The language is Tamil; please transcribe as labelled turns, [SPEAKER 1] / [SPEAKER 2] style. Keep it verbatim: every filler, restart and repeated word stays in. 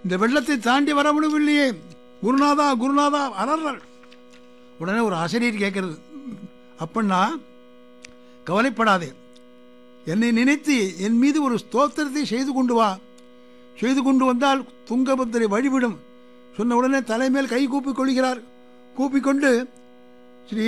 [SPEAKER 1] இந்த வெள்ளத்தை தாண்டி வர முடியவில்லையே, குருநாதா குருநாதா அலறார். உடனே ஒரு ஆசிரியர் கேட்கறது, அப்பன்னா கவலைப்படாதே, என்னை நினைத்து என் மீது ஒரு ஸ்தோத்திரத்தை செய்து கொண்டு வா, செய்து கொண்டு வந்தால் துங்கபத்திரை வழிவிடும். சொன்ன உடனே தலைமேல் கை கூப்பிக் கொள்கிறார். கூப்பிக்கொண்டு